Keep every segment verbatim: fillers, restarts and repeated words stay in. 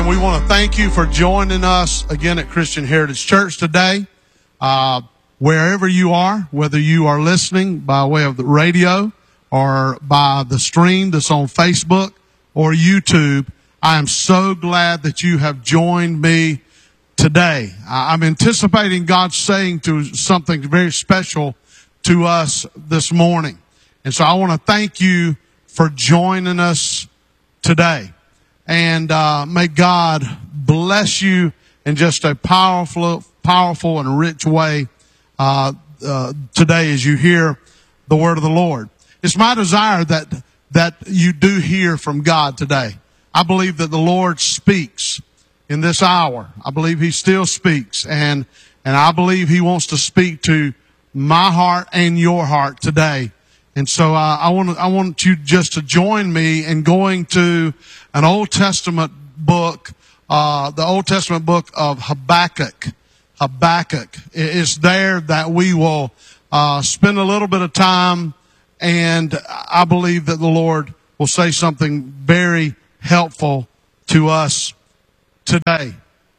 we want to thank you for joining us again at Christian Heritage Church today. Uh, wherever you are, whether you are listening by way of the radio or by the stream that's on Facebook or YouTube, I am so glad that you have joined me today. I'm anticipating God saying to something very special to us this morning. And so I want to thank you for joining us today. And uh, may God bless you in just a powerful, powerful and rich way uh, uh, today as you hear the word of the Lord. It's my desire that that you do hear from God today. I believe that the Lord speaks in this hour. I believe He still speaks, and and I believe He wants to speak to my heart and your heart today. And so uh, I want I want you just to join me in going to an Old Testament book, uh, the Old Testament book of Habakkuk. Habakkuk. It's there that we will uh, spend a little bit of time, and I believe that the Lord will say something very helpful to us today.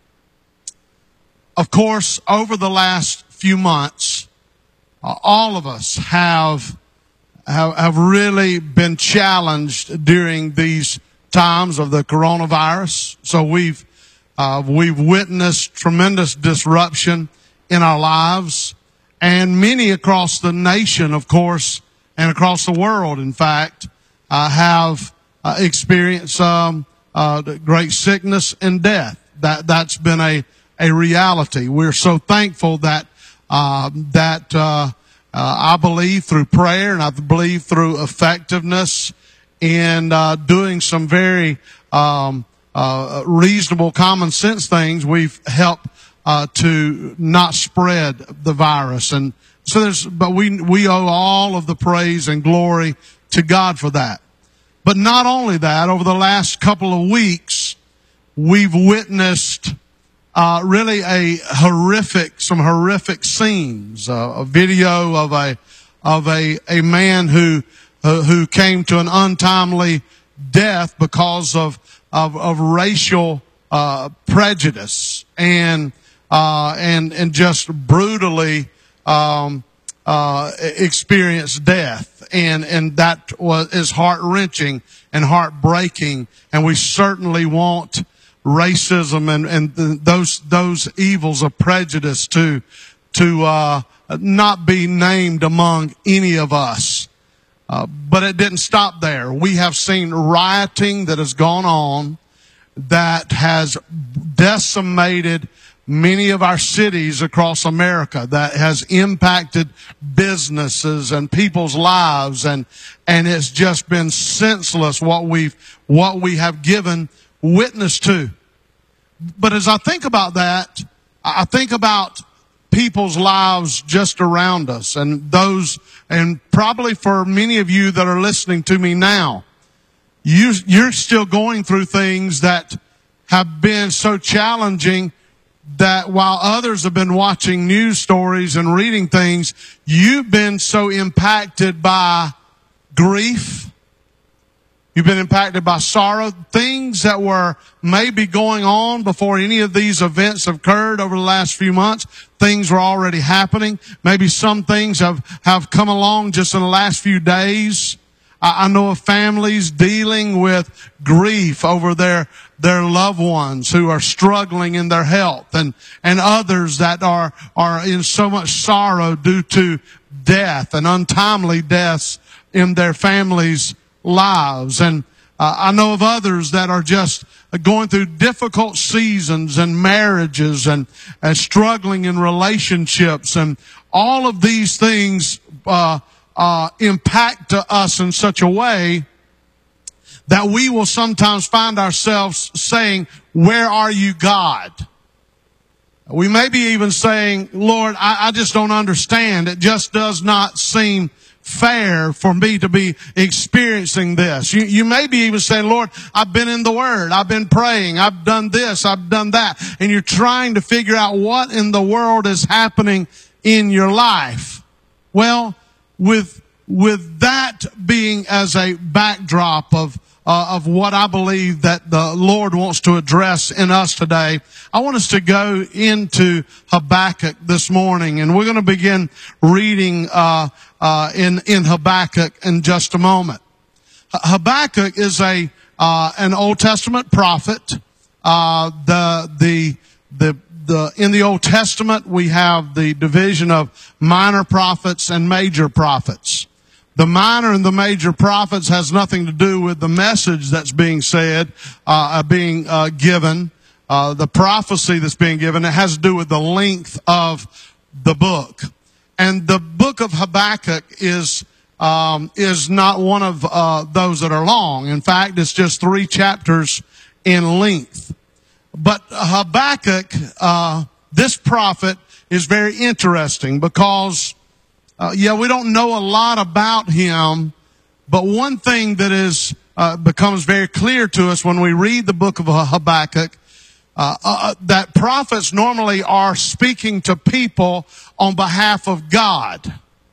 Of course, over the last few months, uh, all of us have have, have really been challenged during these times of the coronavirus. So we've uh, we've witnessed tremendous disruption in our lives, and many across the nation, of course, and across the world, in fact, uh, have uh, experienced um, uh, great sickness and death. That that's been a a reality. We're so thankful that uh, that. Uh, Uh, I believe through prayer, and I believe through effectiveness in uh, doing some very um, uh, reasonable, common sense things, we've helped uh, to not spread the virus. And so, there's, but we we owe all of the praise and glory to God for that. But not only that, over the last couple of weeks, we've witnessed Uh, really a horrific, some horrific scenes. Uh, a video of a of a a man who uh, who came to an untimely death because of of, of racial uh, prejudice and uh, and and just brutally um, uh, experienced death, and and that was is heart wrenching and heartbreaking, and we certainly want racism and, and those those evils of prejudice to to uh, not be named among any of us. Uh, but it didn't stop there. We have seen rioting that has gone on that has decimated many of our cities across America, that has impacted businesses and people's lives, and and it's just been senseless what we've what we have given witness to. But as I think about that, I think about people's lives just around us, and those, and probably for many of you that are listening to me now, you, you're still going through things that have been so challenging that while others have been watching news stories and reading things, you've been so impacted by grief. You've been impacted by sorrow, things that were maybe going on before any of these events have occurred over the last few months. Things were already happening. Maybe some things have, have come along just in the last few days. I, I know of families dealing with grief over their, their loved ones who are struggling in their health, and, and others that are, are in so much sorrow due to death and untimely deaths in their families' lives. And uh, I know of others that are just going through difficult seasons and marriages and, and struggling in relationships, and all of these things uh, uh, impact us in such a way that we will sometimes find ourselves saying, "Where are you, God?" We may be even saying, "Lord, I, I just don't understand. It just does not seem fair for me to be experiencing this." You, you may be even saying, "Lord, I've been in the Word. I've been praying. I've done this. I've done that." And you're trying to figure out what in the world is happening in your life. Well, with, with that being as a backdrop of, uh, of what I believe that the Lord wants to address in us today, I want us to go into Habakkuk this morning, and we're going to begin reading uh, uh, in in Habakkuk in just a moment. Habakkuk is a uh, an Old Testament prophet. Uh, the the the the in the Old Testament we have the division of minor prophets and major prophets. The minor and the major prophets has nothing to do with the message that's being said, uh, being uh, given, uh, the prophecy that's being given. It has to do with the length of the book. And the book of Habakkuk is um, is not one of uh, those that are long. In fact, it's just three chapters in length. But Habakkuk, uh, this prophet, is very interesting because Uh, yeah, we don't know a lot about him, but one thing that is uh, becomes very clear to us when we read the book of Habakkuk, uh, uh, that prophets normally are speaking to people on behalf of God.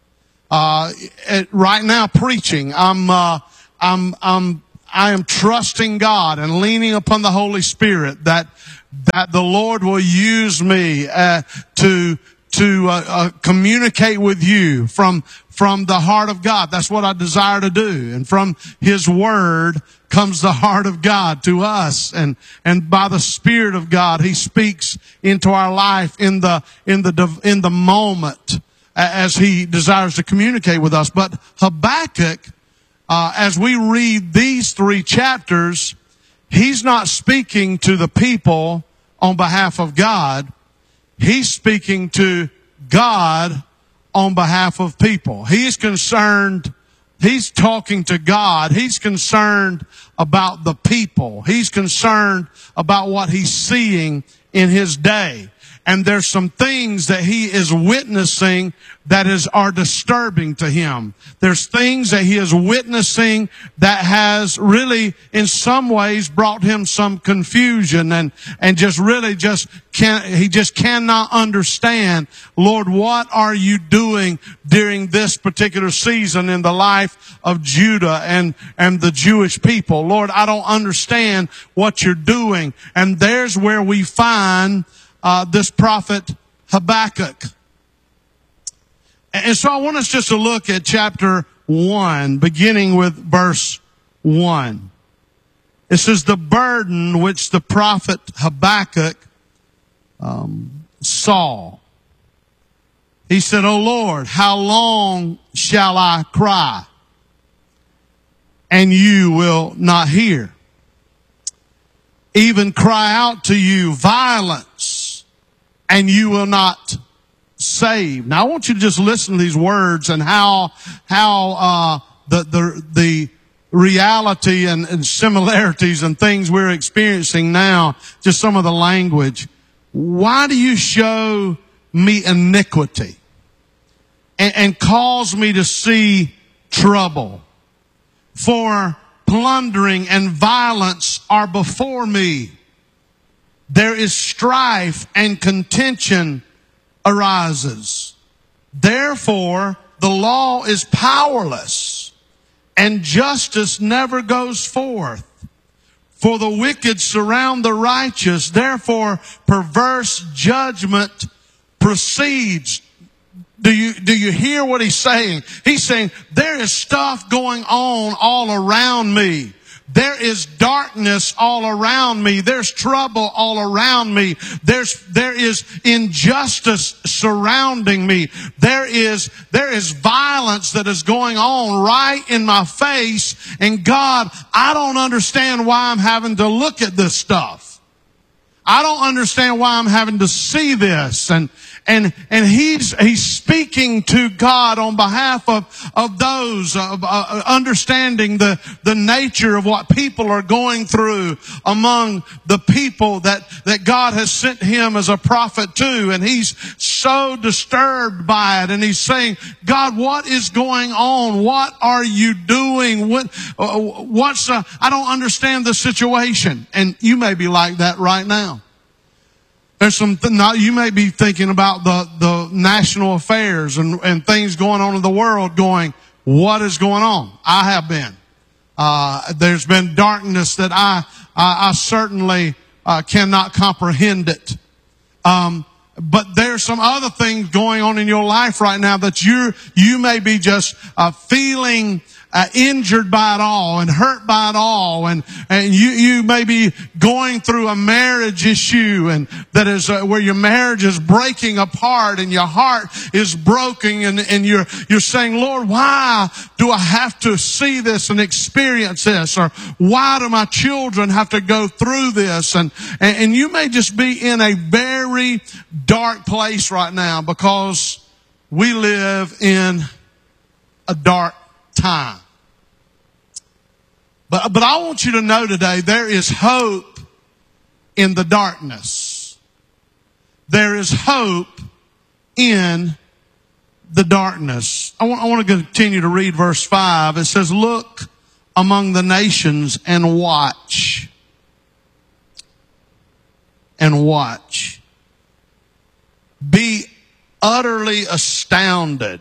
Uh, it, right now, preaching, I'm, uh, I'm, I'm, I am trusting God and leaning upon the Holy Spirit that that the Lord will use me uh, to. to uh, uh, communicate with you from from the heart of God. That's what I desire to do. And from His Word comes the heart of God to us. And and by the Spirit of God, He speaks into our life in the in the in the moment as He desires to communicate with us. But Habakkuk, uh, as we read these three chapters, he's not speaking to the people on behalf of God. He's speaking to God on behalf of people. He's concerned, he's talking to God. He's concerned about the people. He's concerned about what he's seeing in his day. And there's some things that he is witnessing that is are disturbing to him. There's things that he is witnessing that has really, in some ways, brought him some confusion and and just really just can't. He just cannot understand. Lord, what are you doing during this particular season in the life of Judah and and the Jewish people? Lord, I don't understand what you're doing. And there's where we find Uh, this prophet Habakkuk. And so I want us just to look at chapter one, beginning with verse one. It says, the burden which the prophet Habakkuk um, saw. He said, O Lord, how long shall I cry, and you will not hear? Even cry out to you violence, and you will not save. Now I want you to just listen to these words and how how uh, the the the reality and, and similarities and things we're experiencing now. Just some of the language. Why do you show me iniquity and, and cause me to see trouble? For plundering and violence are before me. There is strife and contention arises. Therefore, the law is powerless and justice never goes forth. For the wicked surround the righteous. Therefore, perverse judgment proceeds. Do you, do you hear what he's saying? He's saying, there is stuff going on all around me. There is darkness all around me. There's trouble all around me. There's, there is injustice surrounding me. There is, there is violence that is going on right in my face. And God, I don't understand why I'm having to look at this stuff. I don't understand why I'm having to see this. And, and, and he's, he's speaking to God on behalf of, of those, uh, uh, understanding the, the nature of what people are going through among the people that, that God has sent him as a prophet to. And he's so disturbed by it. And he's saying, God, what is going on? What are you doing? What, uh, what's, uh, I don't understand the situation. And you may be like that right now. There's some, th- you may be thinking about the, the national affairs and, and things going on in the world going, what is going on? I have been. Uh, there's been darkness that I, I, I certainly uh, cannot comprehend it. Um, but there's some other things going on in your life right now that you you may be just uh, feeling Uh, injured by it all and hurt by it all, and and you you may be going through a marriage issue, and that is uh, where your marriage is breaking apart and your heart is broken, and and you're you're saying, Lord, why do I have to see this and experience this, or why do my children have to go through this? And and, and you may just be in a very dark place right now because we live in a dark time. But, but I want you to know today, there is hope in the darkness. There is hope in the darkness. I want, I want to continue to read verse five. It says, look among the nations and watch. And watch. Be utterly astounded.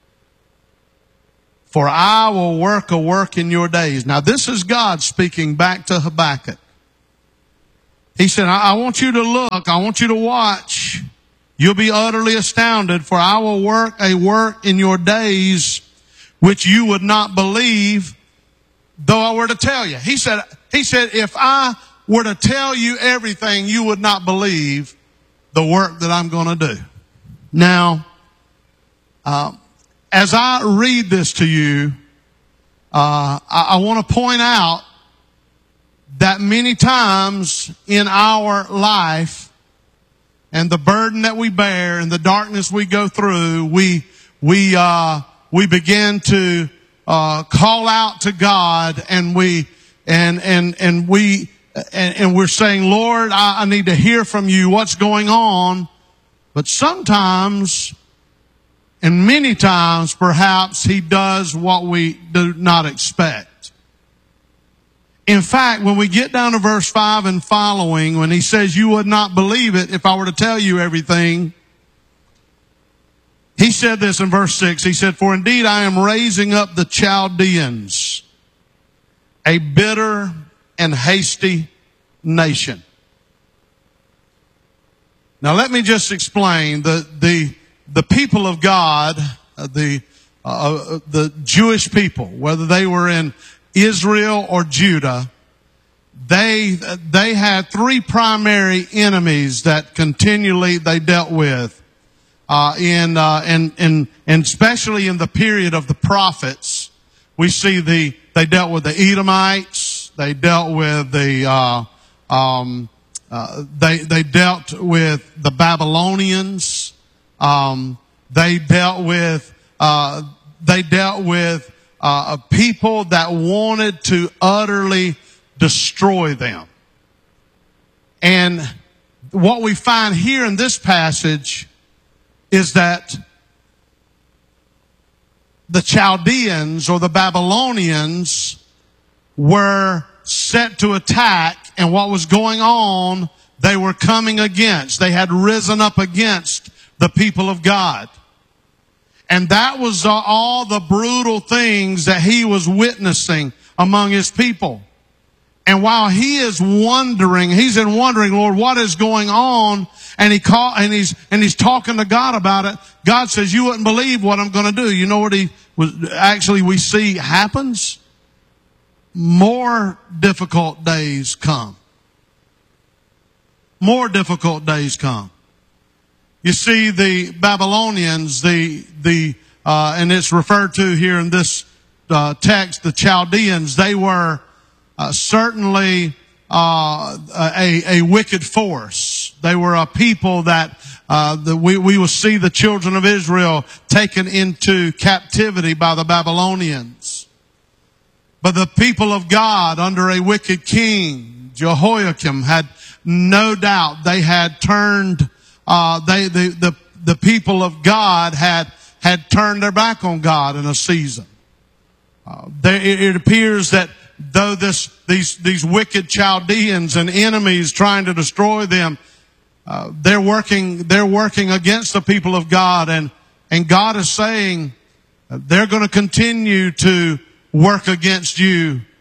For I will work a work in your days. Now this is God speaking back to Habakkuk. He said, I, I want you to look, I want you to watch. You'll be utterly astounded, for I will work a work in your days which you would not believe, though I were to tell you. He said, he said, if I were to tell you everything, you would not believe the work that I'm going to do. Now, um, as I read this to you, uh, I, I want to point out that many times in our life and the burden that we bear and the darkness we go through, we we uh, we begin to uh, call out to God, and we and and and we and, and we're saying, Lord, I, I need to hear from you. What's going on? But sometimes, and many times, perhaps, He does what we do not expect. In fact, when we get down to verse five and following, when He says, you would not believe it if I were to tell you everything, He said this in verse six. He said, for indeed I am raising up the Chaldeans, a bitter and hasty nation. Now let me just explain. The, the, The people of God, uh, the uh, the Jewish people, whether they were in Israel or Judah, they they had three primary enemies that continually they dealt with, uh, in uh, and and and especially in the period of the prophets. We see the they dealt with the Edomites, they dealt with the uh, um, uh, they they dealt with the Babylonians. Um, they dealt with, uh, they dealt with, uh, people that wanted to utterly destroy them. And what we find here in this passage is that the Chaldeans or the Babylonians were set to attack, and what was going on, they were coming against. They had risen up against the people of God. And that was uh, all the brutal things that he was witnessing among his people. And while he is wondering, he's in wondering, Lord, what is going on? And he call, and he's, and he's talking to God about it. God says, you wouldn't believe what I'm going to do. You know what he was, actually we see happens? More difficult days come. More difficult days come. You see, the Babylonians, the, the, uh, and it's referred to here in this, uh, text, the Chaldeans, they were, uh, certainly, uh, a, a wicked force. They were a people that, uh, the, we, we will see the children of Israel taken into captivity by the Babylonians. But the people of God under a wicked king, Jehoiakim, had no doubt they had turned Uh, they, the, the, the people of God had, had turned their back on God in a season. Uh, there, it, it appears that though this, these, these wicked Chaldeans and enemies trying to destroy them, uh, they're working, they're working against the people of God, and, and God is saying they're going to continue to work against you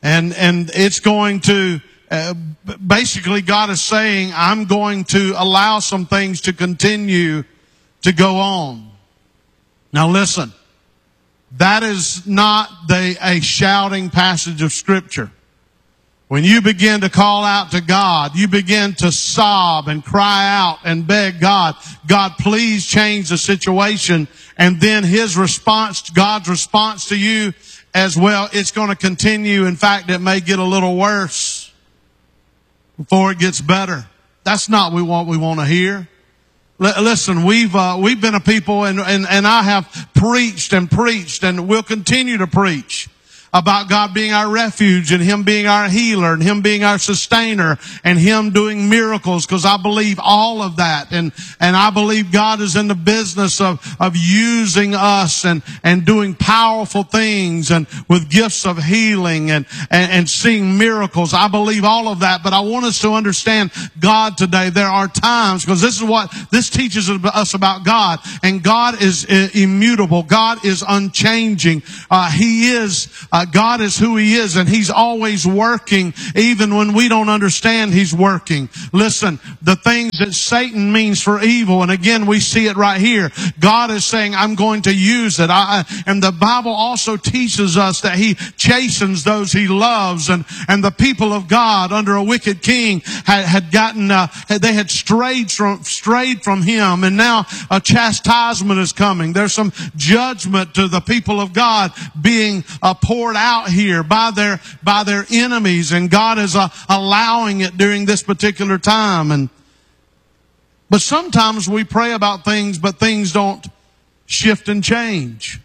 And, and it's going to, uh, basically God is saying, I'm going to allow some things to continue to go on. Now listen, that is not the, a shouting passage of Scripture. When you begin to call out to God, you begin to sob and cry out and beg God, God, please change the situation. And then His response, God's response to you as well, it's going to continue. In fact, it may get a little worse before it gets better. That's not what we want to hear. Listen, we've uh, we've been a people, and, and and I have preached and preached, and will continue to preach about God being our refuge, and Him being our healer, and Him being our sustainer, and Him doing miracles, because I believe all of that. And, and I believe God is in the business of, of using us and, and doing powerful things, and with gifts of healing and, and, and seeing miracles. I believe all of that, but I want us to understand God today. There are times, because this is what, this teaches us about God, and God is immutable. God is unchanging. Uh, He is, uh, God is who He is, and He's always working. Even when we don't understand, He's working. Listen, the things that Satan means for evil, and again, we see it right here. God is saying, I'm going to use it. I, and the Bible also teaches us that He chastens those He loves, and, and the people of God under a wicked king had, had gotten, uh, they had strayed from, strayed from Him, and now a chastisement is coming. There's some judgment to the people of God being uh, poured out here by their by their enemies, and God is uh, allowing it during this particular time. And but sometimes we pray about things, but things don't shift and change.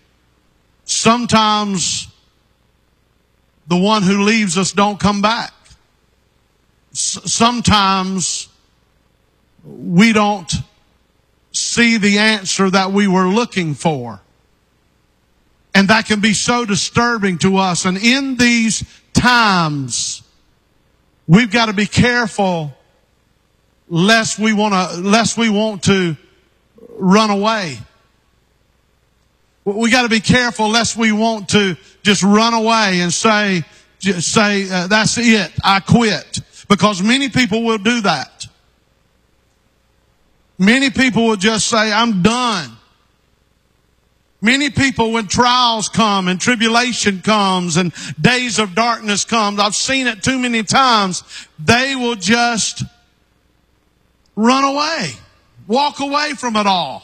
Sometimes the one who leaves us don't come back. S- sometimes we don't see the answer that we were looking for. And that can be so disturbing to us. And in these times, we've got to be careful lest we want to, lest we want to run away. We got to be careful lest we want to just run away and say, just say, uh, that's it, I quit. Because many people will do that. Many people will just say, I'm done. Many people, when trials come and tribulation comes and days of darkness comes, I've seen it too many times, they will just run away, walk away from it all.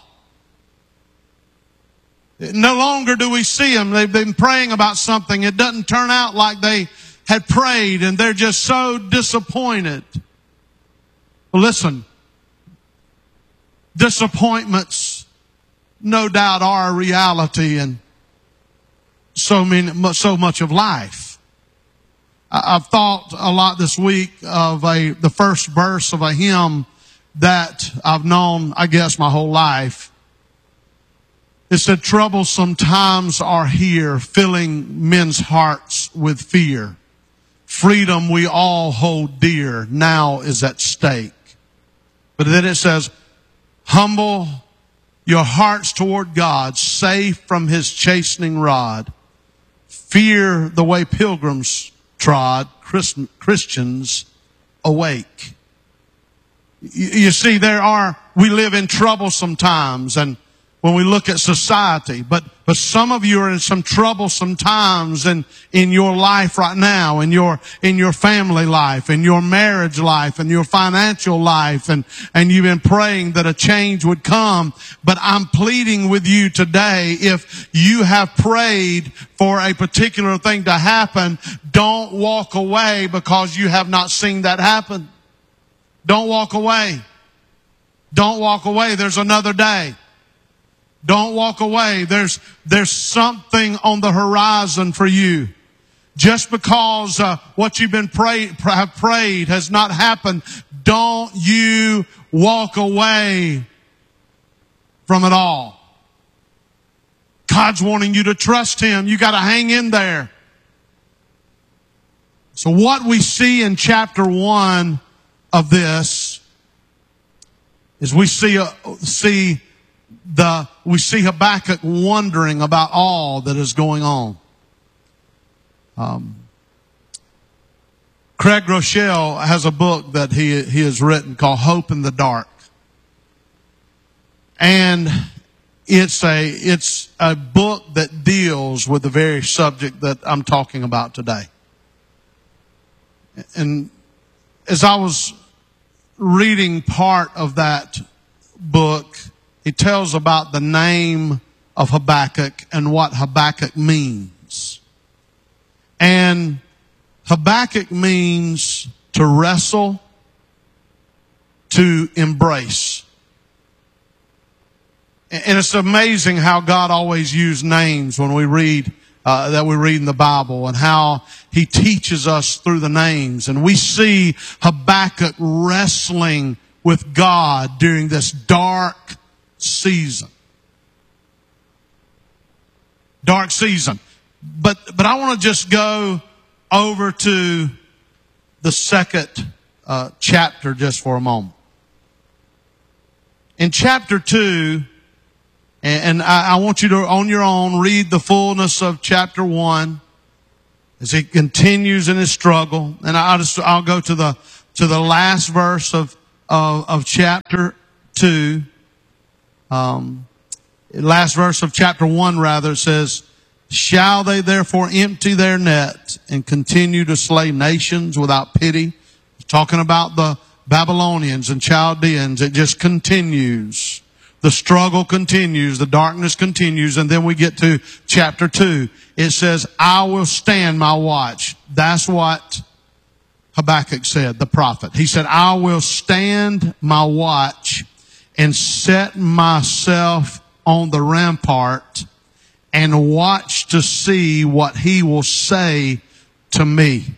No longer do we see them. They've been praying about something. It doesn't turn out like they had prayed, and they're just so disappointed. Well, listen, disappointments no doubt are a reality in so many, so much of life. I've thought a lot this week of a, the first verse of a hymn that I've known, I guess, my whole life. It said, troublesome times are here, filling men's hearts with fear. Freedom we all hold dear, now is at stake. But then it says, humble your hearts toward God, safe from His chastening rod. Fear the way pilgrims trod, Christians awake. You see, there are, we live in troublesome times, and when we look at society, but, but some of you are in some troublesome times in, in your life right now, in your, in your family life, in your marriage life, in your financial life, and, and you've been praying that a change would come. But I'm pleading with you today, if you have prayed for a particular thing to happen, don't walk away because you have not seen that happen. Don't walk away. Don't walk away. There's another day. Don't walk away. There's, there's something on the horizon for you. Just because uh, what you've been pray, have prayed has not happened, don't you walk away from it all. God's wanting you to trust Him. You got to hang in there. So what we see in chapter one of this is we see a, see the we see Habakkuk wondering about all that is going on. Um, Craig Rochelle has a book that he, he has written called Hope in the Dark. And it's a, it's a book that deals with the very subject that I'm talking about today. And as I was reading part of that book, it tells about the name of Habakkuk and what Habakkuk means. And Habakkuk means to wrestle, to embrace. And it's amazing how God always used names when we read, uh, that we read in the Bible, and how He teaches us through the names. And we see Habakkuk wrestling with God during this dark season. Dark season. But, but I want to just go over to the second uh, chapter just for a moment. In chapter two, and I, I want you to, on your own, read the fullness of chapter one as he continues in his struggle. And I'll just, I'll go to the, to the last verse of, of, of chapter two. Um, last verse of chapter one, rather, it says, "Shall they therefore empty their net and continue to slay nations without pity?" Talking about the Babylonians and Chaldeans. It just continues. The struggle continues. The darkness continues. And then we get to chapter two. It says, "I will stand my watch." That's what Habakkuk said, the prophet. He said, "I will stand my watch and set myself on the rampart and watch to see what He will say to me."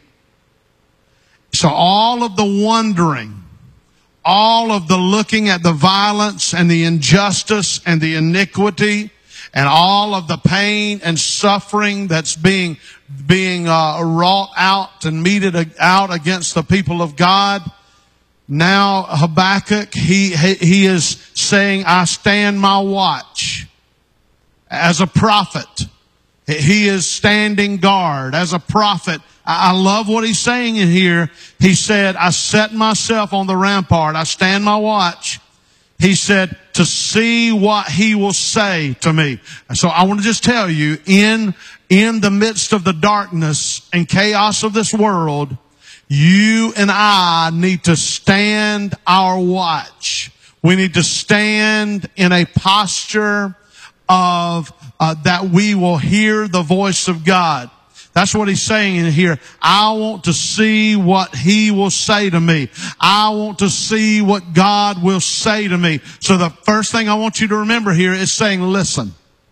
So all of the wondering, all of the looking at the violence and the injustice and the iniquity and all of the pain and suffering that's being, being uh, wrought out and meted out against the people of God, now Habakkuk, he, he is saying, "I stand my watch." As a prophet, he is standing guard. As a prophet, I love what he's saying in here. He said, "I set myself on the rampart. I stand my watch." He said, to see what He will say to me. So I want to just tell you, in, in the midst of the darkness and chaos of this world, you and I need to stand our watch. We need to stand in a posture of uh, that we will hear the voice of God. That's what he's saying in here. I want to see what He will say to me. I want to see what God will say to me. So the first thing I want you to remember here is saying, listen.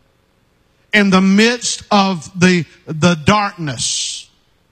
In the midst of the, the darkness,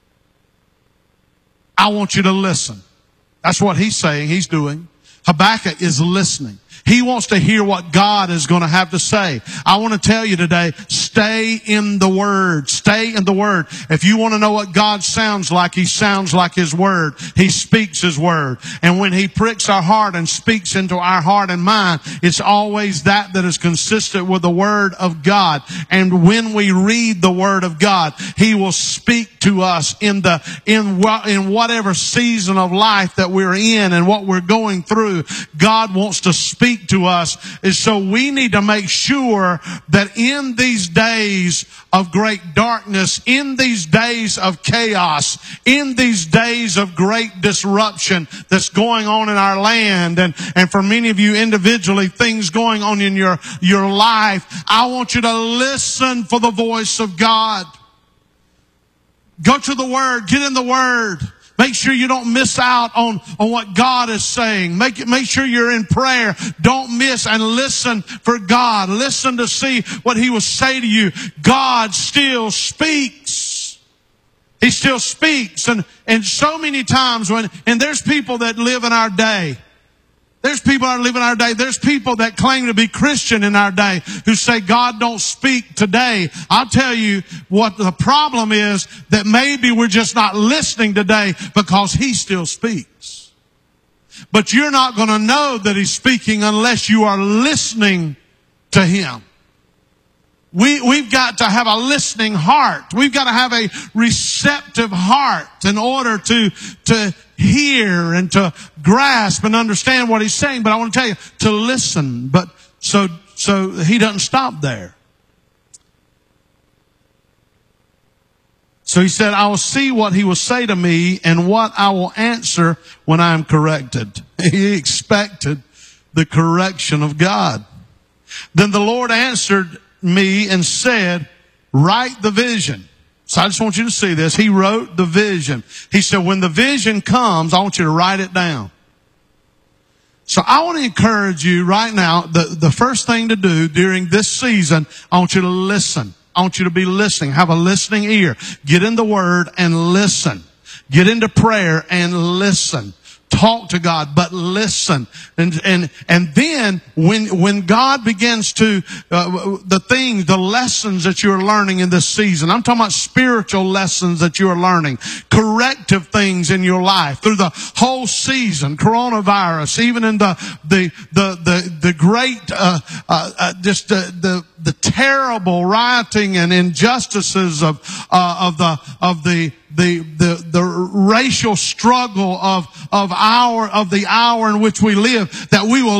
I want you to listen. That's what he's saying, he's doing. Habakkuk is listening. He wants to hear what God is going to have to say. I want to tell you today, stay in the Word. Stay in the Word. If you want to know what God sounds like, He sounds like His Word. He speaks His Word. And when He pricks our heart and speaks into our heart and mind, it's always that that is consistent with the Word of God. And when we read the Word of God, He will speak to us in the, in what, in whatever season of life that we're in and what we're going through. God wants to speak to us. And so we need to make sure that in these days of great darkness, in these days of chaos, in these days of great disruption that's going on in our land, and, and for many of you individually, things going on in your, your life, I want you to listen for the voice of God. Go to the Word. Get in the Word. Make sure you don't miss out on, on what God is saying. Make it, make sure you're in prayer. Don't miss and listen for God. Listen to see what He will say to you. God still speaks. He still speaks. And, and so many times when, and there's people that live in our day. There's people that live in our day. There's people that claim to be Christian in our day who say God don't speak today. I'll tell you what the problem is, that maybe we're just not listening today because He still speaks. But you're not going to know that He's speaking unless you are listening to Him. We, we've got to have a listening heart. We've got to have a receptive heart in order to, to hear and to grasp and understand what he's saying. But I want to tell you, to listen. But so, so he doesn't stop there. So he said, I will see what he will say to me and what I will answer when I am corrected. He expected the correction of God. Then the Lord answered me and said, write the vision. So I just want you to see this. He wrote the vision. He said, when the vision comes, I want you to write it down. So I want to encourage you right now, the, the first thing to do during this season, I want you to listen. I want you to be listening. Have a listening ear. Get in the Word and listen. Get into prayer and listen. Talk to God, but listen. And, and, and then when, when God begins to, uh, the things, the lessons that you're learning in this season, I'm talking about spiritual lessons that you're learning, corrective things in your life through the whole season, coronavirus, even in the, the, the, the, the great, uh, uh, uh just the, the, the terrible rioting and injustices of, uh, of the, of the, the, the, the racial struggle of, of our, of the hour in which we live, that we will